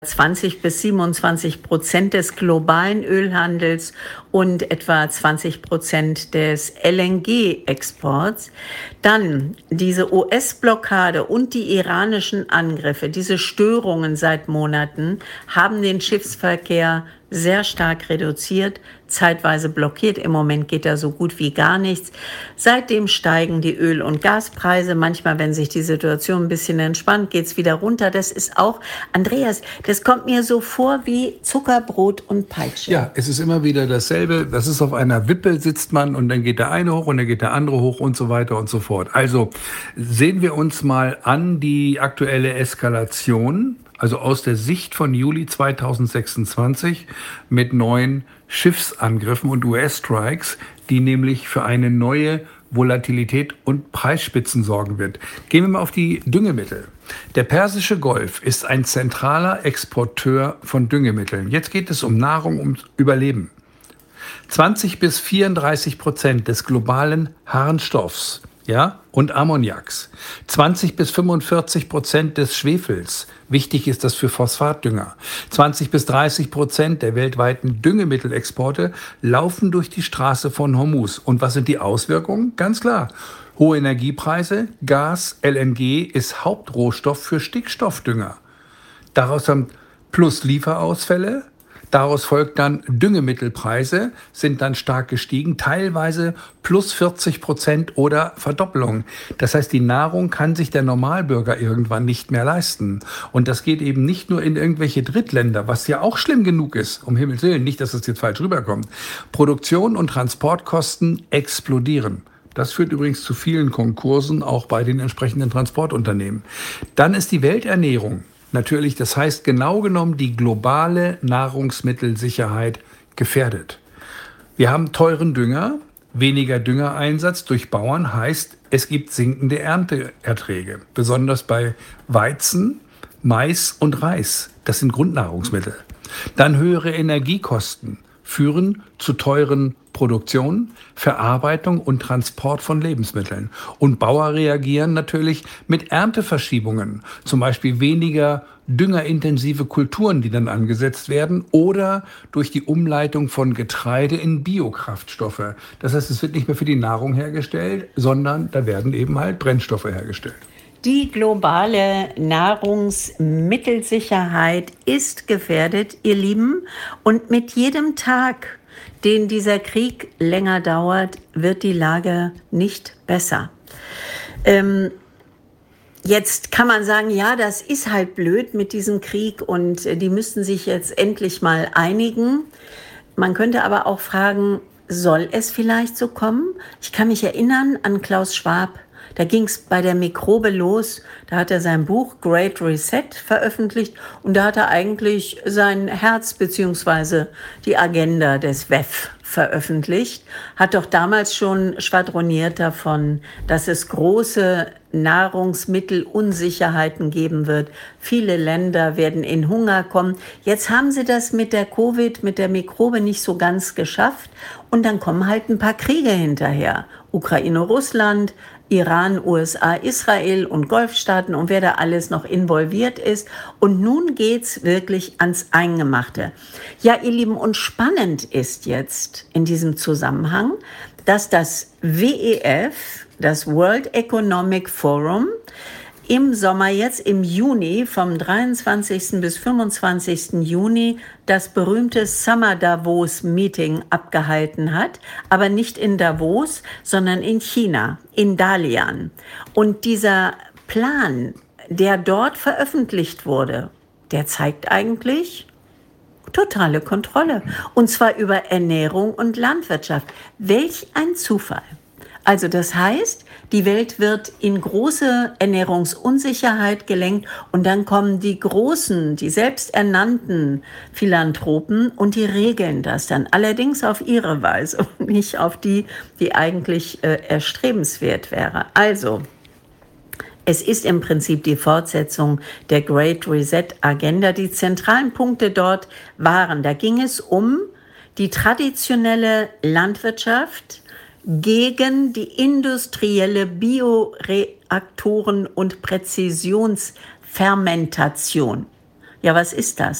20-27% des globalen Ölhandels und etwa 20% des LNG-Exports. Dann diese US-Blockade und die iranischen Angriffe, diese Störungen seit Monaten, haben den Schiffsverkehr sehr stark reduziert, zeitweise blockiert. Im Moment geht da so gut wie gar nichts. Seitdem steigen die Öl- und Gaspreise. Manchmal, wenn sich die Situation ein bisschen entspannt, geht es wieder runter. Das ist auch, Andreas, das kommt mir so vor wie Zuckerbrot und Peitsche. Ja, es ist immer wieder dasselbe. Das ist auf einer Wippe, sitzt man und dann geht der eine hoch und dann geht der andere hoch und so weiter und so fort. Also sehen wir uns mal an die aktuelle Eskalation, also aus der Sicht von Juli 2026 mit neuen Schiffsangriffen und US-Strikes, die nämlich für eine neue Volatilität und Preisspitzen sorgen wird. Gehen wir mal auf die Düngemittel. Der Persische Golf ist ein zentraler Exporteur von Düngemitteln. Jetzt geht es um Nahrung, um Überleben. 20-34% des globalen Harnstoffs, und Ammoniaks, 20-45% des Schwefels, wichtig ist das für Phosphatdünger, 20-30% der weltweiten Düngemittelexporte laufen durch die Straße von Hormuz. Und was sind die Auswirkungen? Ganz klar. Hohe Energiepreise, Gas, LNG ist Hauptrohstoff für Stickstoffdünger. Daraus haben plus Lieferausfälle. Daraus folgt dann Düngemittelpreise, sind dann stark gestiegen, teilweise plus 40% oder Verdoppelung. Das heißt, die Nahrung kann sich der Normalbürger irgendwann nicht mehr leisten. Und das geht eben nicht nur in irgendwelche Drittländer, was ja auch schlimm genug ist, um Himmels Willen, nicht, dass es jetzt falsch rüberkommt. Produktion und Transportkosten explodieren. Das führt übrigens zu vielen Konkursen, auch bei den entsprechenden Transportunternehmen. Dann ist die Welternährung natürlich, das heißt genau genommen die globale Nahrungsmittelsicherheit gefährdet. Wir haben teuren Dünger, weniger Düngereinsatz durch Bauern heißt, es gibt sinkende Ernteerträge, besonders bei Weizen, Mais und Reis. Das sind Grundnahrungsmittel. Dann höhere Energiekosten führen zu teuren Produktion, Verarbeitung und Transport von Lebensmitteln. Und Bauern reagieren natürlich mit Ernteverschiebungen, zum Beispiel weniger düngerintensive Kulturen, die dann angesetzt werden, oder durch die Umleitung von Getreide in Biokraftstoffe. Das heißt, es wird nicht mehr für die Nahrung hergestellt, sondern da werden eben halt Brennstoffe hergestellt. Die globale Nahrungsmittelsicherheit ist gefährdet, ihr Lieben. Und mit jedem Tag, den dieser Krieg länger dauert, wird die Lage nicht besser. Jetzt kann man sagen, ja, das ist halt blöd mit diesem Krieg und die müssten sich jetzt endlich mal einigen. Man könnte aber auch fragen, soll es vielleicht so kommen? Ich kann mich erinnern an Klaus Schwab. Da ging es bei der Mikrobe los, da hat er sein Buch Great Reset veröffentlicht und da hat er eigentlich sein Herz bzw. die Agenda des WEF veröffentlicht, hat doch damals schon schwadroniert davon, dass es große Nahrungsmittelunsicherheiten geben wird. Viele Länder werden in Hunger kommen. Jetzt haben sie das mit der mit der Mikrobe nicht so ganz geschafft und dann kommen halt ein paar Kriege hinterher. Ukraine, Russland, Iran, USA, Israel und Golfstaaten und wer da alles noch involviert ist. Und nun geht's wirklich ans Eingemachte. Ja, ihr Lieben, und spannend ist jetzt in diesem Zusammenhang, dass das WEF, das World Economic Forum, im Sommer jetzt im Juni, vom 23. bis 25. Juni, das berühmte Summer Davos Meeting abgehalten hat, aber nicht in Davos, sondern in China, in Dalian. Und dieser Plan, der dort veröffentlicht wurde, der zeigt eigentlich totale Kontrolle. Und zwar über Ernährung und Landwirtschaft. Welch ein Zufall. Also das heißt, die Welt wird in große Ernährungsunsicherheit gelenkt und dann kommen die großen, die selbsternannten Philanthropen und die regeln das dann. Allerdings auf ihre Weise und nicht auf die, die eigentlich erstrebenswert wäre. Also, es ist im Prinzip die Fortsetzung der Great Reset Agenda. Die zentralen Punkte dort waren, da ging es um die traditionelle Landwirtschaft gegen die industrielle Bioreaktoren- und Präzisionsfermentation. Ja, was ist das?